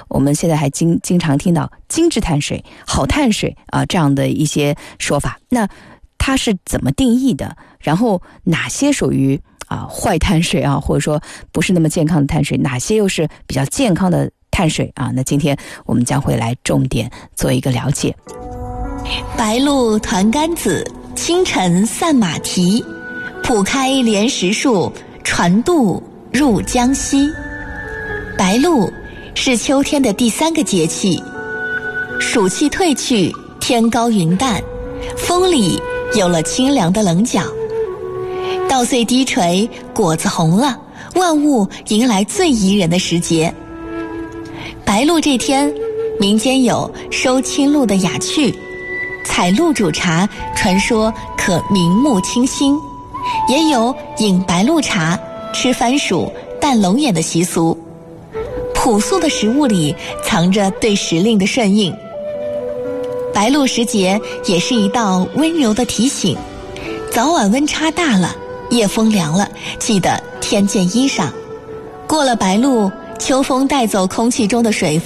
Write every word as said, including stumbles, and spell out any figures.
我们现在还经经常听到精致碳水、好碳水啊、呃、这样的一些说法。那它是怎么定义的？然后哪些属于啊坏碳水啊，或者说不是那么健康的碳水？哪些又是比较健康的碳水啊？那今天我们将会来重点做一个了解。 白露团杆子，清晨散马蹄，铺开莲石树，船渡入江西。白露是秋天的第三个节气，暑气退去，天高云淡，风里有了清凉的棱角。稻穗低垂，果子红了，万物迎来最宜人的时节。白露这天，民间有收清露的雅趣，采露煮茶，传说可明目清心，也有饮白露茶、吃番薯、淡龙眼的习俗。朴素的食物里藏着对时令的顺应。白露时节也是一道温柔的提醒，早晚温差大了，夜风凉了，记得添件衣裳。过了白露，秋风带走空气中的水分。